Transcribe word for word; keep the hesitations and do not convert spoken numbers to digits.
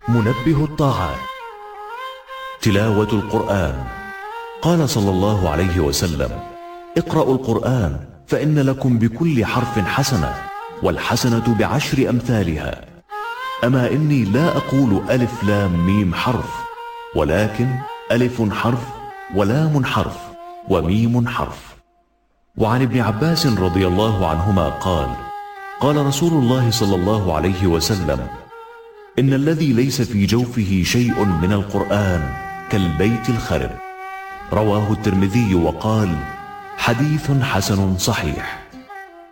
منبه الطاعات. تلاوة القرآن. قال صلى الله عليه وسلم: اقرأوا القرآن فإن لكم بكل حرف حسنة، والحسنة بعشر أمثالها. أما إني لا أقول ألف لام ميم حرف، ولكن ألف حرف ولام حرف وميم حرف. وعن ابن عباس رضي الله عنهما قال: قال رسول الله صلى الله عليه وسلم: إن الذي ليس في جوفه شيء من القرآن كالبيت الخرب. رواه الترمذي وقال: حديث حسن صحيح.